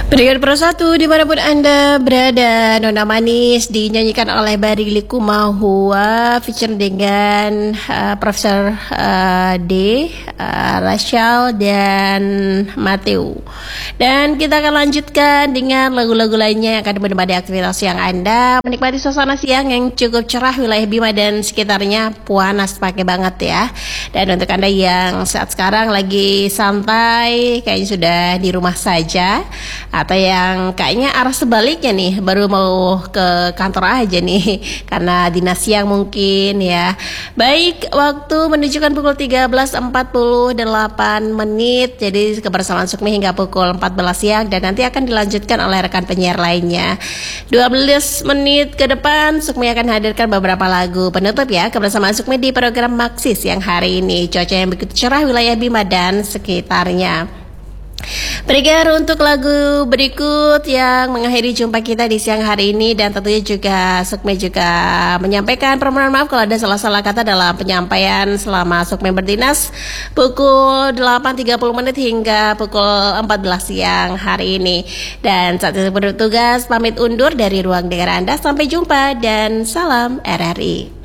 Pendengar Pro 1 dimanapun Anda berada, Nona Manis dinyanyikan oleh Barry Likumahua feature dengan Profesor D, Rachel dan Matthew. Dan kita akan lanjutkan dengan lagu-lagu lainnya yang akan menemani aktivitas siang Anda. Menikmati suasana siang yang cukup cerah, wilayah Bima dan sekitarnya panas pakai banget ya. Dan untuk Anda yang saat sekarang lagi santai, kayaknya sudah di rumah saja, atau yang kayaknya arah sebaliknya nih, baru mau ke kantor aja nih karena dinas siang mungkin ya. Baik, waktu menunjukkan pukul 13.48 menit. Jadi kebersamaan Sukmi hingga pukul 14 siang dan nanti akan dilanjutkan oleh rekan penyiar lainnya. 12 menit ke depan Sukmi akan hadirkan beberapa lagu penutup ya kebersamaan Sukmi di program Maxis yang hari ini. Cuaca yang begitu cerah wilayah Bima dan sekitarnya. Pendengar, untuk lagu berikut yang mengakhiri jumpa kita di siang hari ini, dan tentunya juga Sukmi juga menyampaikan permohonan maaf kalau ada salah-salah kata dalam penyampaian selama Sukmi berdinas pukul 8.30 menit hingga pukul 14 siang hari ini. Dan saat ini bertugas pamit undur dari ruang dengar Anda. Sampai jumpa dan salam RRI.